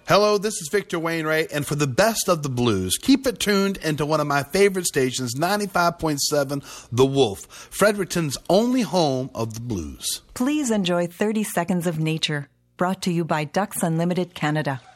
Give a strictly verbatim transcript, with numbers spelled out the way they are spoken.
Hello, this is Victor Wainwright, and for the best of the blues, keep it tuned into one of my favorite stations, ninety-five point seven The Wolf, Fredericton's only home of the blues. Please enjoy thirty seconds of nature, brought to you by Ducks Unlimited Canada.